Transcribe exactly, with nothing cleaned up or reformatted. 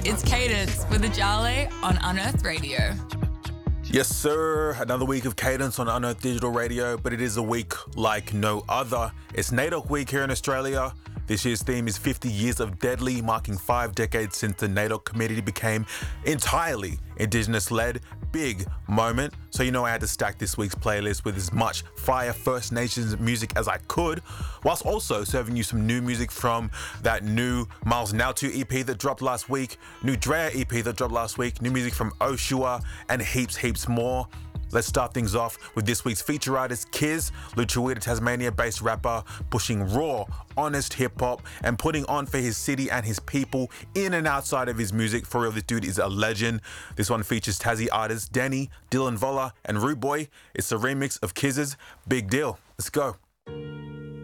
It's Cadence with Ajale on Unearthed Radio. Yes, sir. Another week of Cadence on Unearthed Digital Radio, but it is a week like no other. It's NAIDOC week here in Australia. This year's theme is fifty years of Deadly, marking five decades since the NAIDOC community became entirely Indigenous-led. Big moment. So you know I had to stack this week's playlist with as much fire First Nations music as I could, whilst also serving you some new music from that new Miles Nautu E P that dropped last week, new Drea E P that dropped last week, new music from Oshua, and heaps, heaps more. Let's start things off with this week's feature artist, Kiz, Lucha Tasmania-based rapper, pushing raw, honest hip-hop and putting on for his city and his people in and outside of his music. For real, this dude is a legend. This one features Tassie artists Danny, Dylan Voller, and Rude Boy. It's a remix of Kiz's Big Deal. Let's go.